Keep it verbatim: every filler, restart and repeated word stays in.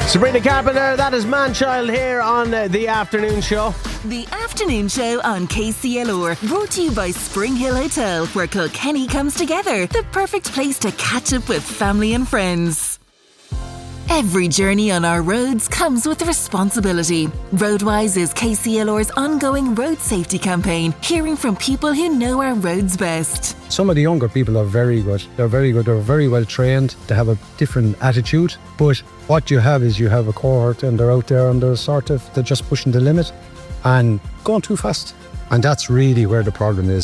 Sabrina Carpenter, that is Manchild here on uh, The Afternoon Show. The Afternoon Show on K C L R, brought to you by Spring Hill Hotel, where Kilkenny comes together. The perfect place to catch up with family and friends. Every journey on our roads comes with responsibility. Roadwise is K C L R's ongoing road safety campaign, hearing from people who know our roads best. Some of the younger people are very good. They're very good. They're very well trained. They have a different attitude. But what you have is you have a cohort and they're out there and they're sort of, they're just pushing the limit and going too fast. And that's really where the problem is.